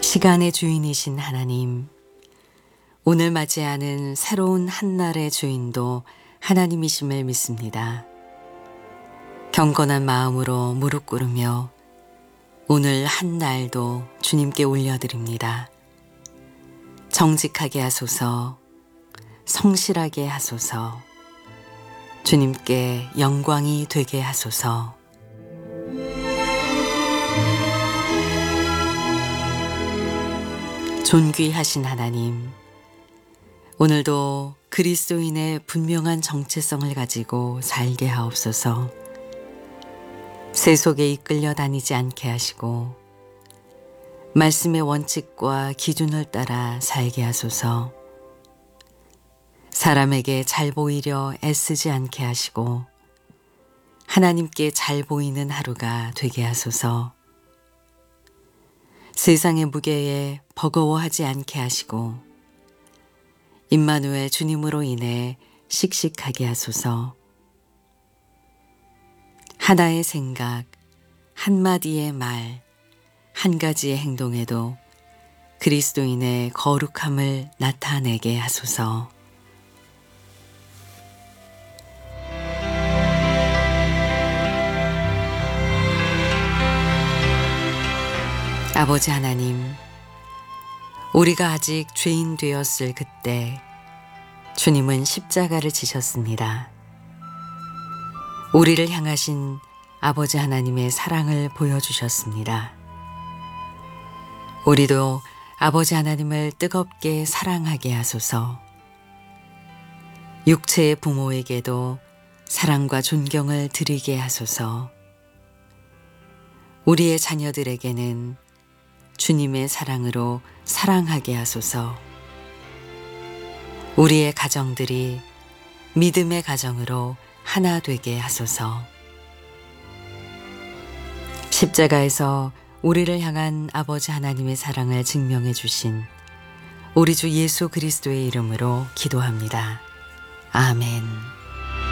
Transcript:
시간의 주인이신 하나님, 오늘 맞이하는 새로운 한날의 주인도 하나님이심을 믿습니다. 경건한 마음으로 무릎 꿇으며 오늘 한날도 주님께 올려드립니다. 정직하게 하소서, 성실하게 하소서, 주님께 영광이 되게 하소서. 존귀하신 하나님, 오늘도 그리스도인의 분명한 정체성을 가지고 살게 하옵소서. 세속에 이끌려 다니지 않게 하시고 말씀의 원칙과 기준을 따라 살게 하소서. 사람에게 잘 보이려 애쓰지 않게 하시고 하나님께 잘 보이는 하루가 되게 하소서. 세상의 무게에 버거워하지 않게 하시고 임마누엘 주님으로 인해 씩씩하게 하소서. 하나의 생각, 한마디의 말, 한 가지의 행동에도 그리스도인의 거룩함을 나타내게 하소서. 아버지 하나님, 우리가 아직 죄인 되었을 그때 주님은 십자가를 지셨습니다. 우리를 향하신 아버지 하나님의 사랑을 보여주셨습니다. 우리도 아버지 하나님을 뜨겁게 사랑하게 하소서. 육체의 부모에게도 사랑과 존경을 드리게 하소서. 우리의 자녀들에게는 주님의 사랑으로 사랑하게 하소서. 우리의 가정들이 믿음의 가정으로 하나 되게 하소서. 십자가에서 우리를 향한 아버지 하나님의 사랑을 증명해 주신 우리 주 예수 그리스도의 이름으로 기도합니다. 아멘.